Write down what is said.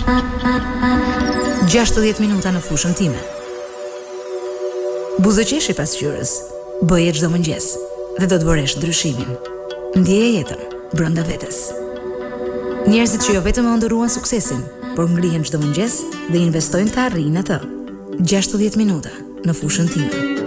60 minuta në fushën time. Buzëqeshi pasqyrës, bëje çdo mëngjes dhe do të bëresh ndryshimin. Ndjeje jetën brenda vetes. Njerëzit që jo vetëm ëndërruan suksesin, por ngrihen çdo mëngjes dhe investojnë të arrijnë atë. 60 minuta në fushën time.